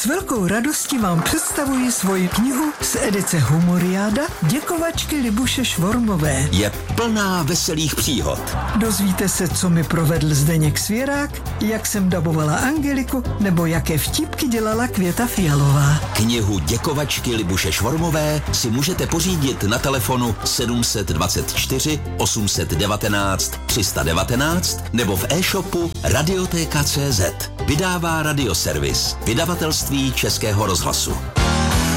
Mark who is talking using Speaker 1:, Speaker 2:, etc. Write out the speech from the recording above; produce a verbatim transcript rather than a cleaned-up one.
Speaker 1: S velkou radostí vám představuji svoji knihu z edice Humoriáda Děkovačky Libuše Švormové.
Speaker 2: Je plná veselých příhod.
Speaker 1: Dozvíte se, co mi provedl Zdeněk Svěrák, jak jsem dabovala Angeliku, nebo jaké vtipky dělala Květa Fialová.
Speaker 2: Knihu Děkovačky Libuše Švormové si můžete pořídit na telefonu sedm dva čtyři osm jedna devět tři jedna devět nebo v e-shopu Radiotéka tečka cé zet. Vydává Radioservis, vydavatelství Českého rozhlasu.